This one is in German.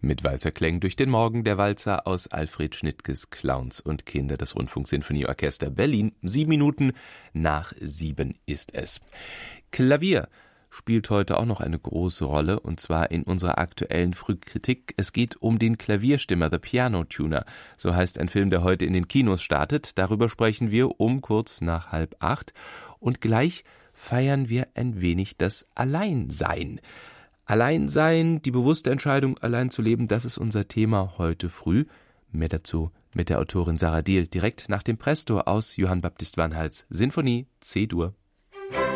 Mit Walzerklängen durch den Morgen, der Walzer aus Alfred Schnittges Clowns und Kinder, das Rundfunksinfonieorchester Berlin. 7:07 ist es. Klavier spielt heute auch noch eine große Rolle, und zwar in unserer aktuellen Frühkritik. Es geht um den Klavierstimmer, The Piano Tuner. So heißt ein Film, der heute in den Kinos startet. Darüber sprechen wir um kurz nach 7:30. Und gleich feiern wir ein wenig das Alleinsein. Alleinsein, die bewusste Entscheidung, allein zu leben, das ist unser Thema heute früh. Mehr dazu mit der Autorin Sarah Diehl direkt nach dem Presto aus Johann Baptist Vanhals Sinfonie C-Dur.